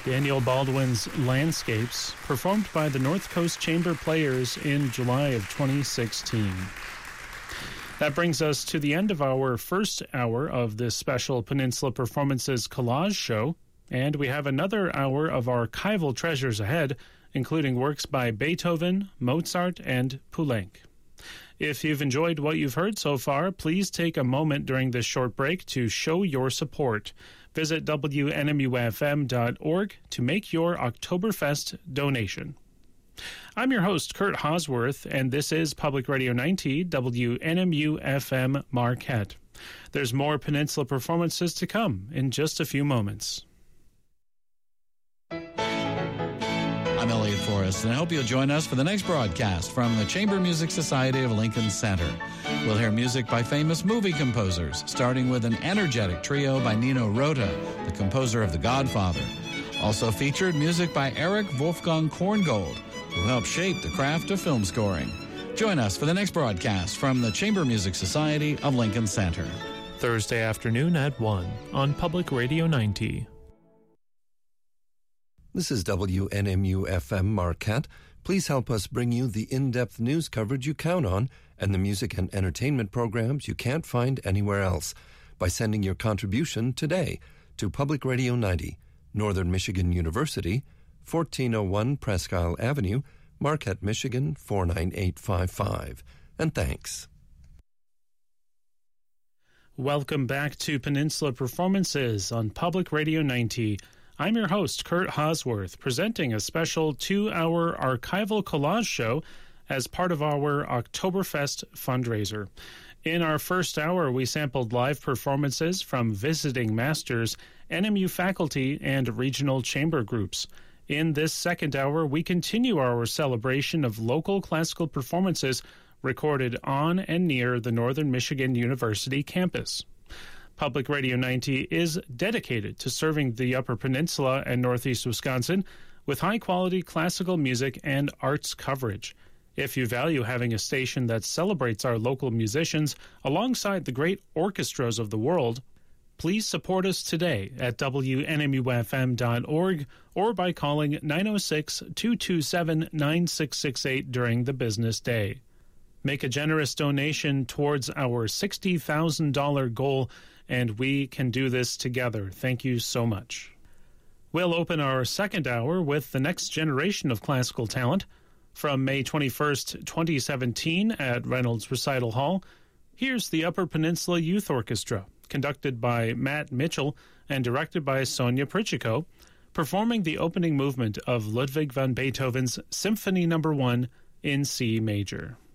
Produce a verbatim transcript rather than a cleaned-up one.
Daniel Baldwin's Landscapes, performed by the North Coast Chamber Players in July of twenty sixteen. That brings us to the end of our first hour of this special Peninsula Performances collage show, and we have another hour of archival treasures ahead, including works by Beethoven, Mozart, and Poulenc. If you've enjoyed what you've heard so far, please take a moment during this short break to show your support. Visit W N M U F M dot org to make your Oktoberfest donation. I'm your host, Kurt Hosworth, and this is Public Radio ninety, W N M U F M Marquette. There's more Peninsula Performances to come in just a few moments. I'm Elliot Forrest, and I hope you'll join us for the next broadcast from the Chamber Music Society of Lincoln Center. We'll hear music by famous movie composers, starting with an energetic trio by Nino Rota, the composer of The Godfather. Also featured music by Eric Wolfgang Korngold, who helped shape the craft of film scoring. Join us for the next broadcast from the Chamber Music Society of Lincoln Center. Thursday afternoon at one on Public Radio ninety. This is W N M U F M Marquette. Please help us bring you the in-depth news coverage you count on and the music and entertainment programs you can't find anywhere else by sending your contribution today to Public Radio ninety, Northern Michigan University, fourteen oh one Presque Isle Avenue, Marquette, Michigan, four nine eight five five. And thanks. Welcome back to Peninsula Performances on Public Radio ninety. I'm your host, Kurt Hosworth, presenting a special two-hour archival collage show as part of our Oktoberfest fundraiser. In our first hour, we sampled live performances from visiting masters, N M U faculty, and regional chamber groups. In this second hour, we continue our celebration of local classical performances recorded on and near the Northern Michigan University campus. Public Radio ninety is dedicated to serving the Upper Peninsula and Northeast Wisconsin with high-quality classical music and arts coverage. If you value having a station that celebrates our local musicians alongside the great orchestras of the world, please support us today at W N M U F M dot org or by calling nine oh six, two two seven, nine six six eight during the business day. Make a generous donation towards our sixty thousand dollars goal, and we can do this together. Thank you so much. We'll open our second hour with the next generation of classical talent. From May twenty-first, twenty seventeen at Reynolds Recital Hall, here's the Upper Peninsula Youth Orchestra, conducted by Matt Mitchell and directed by Sonia Pritchiko, performing the opening movement of Ludwig van Beethoven's Symphony Number one in C major.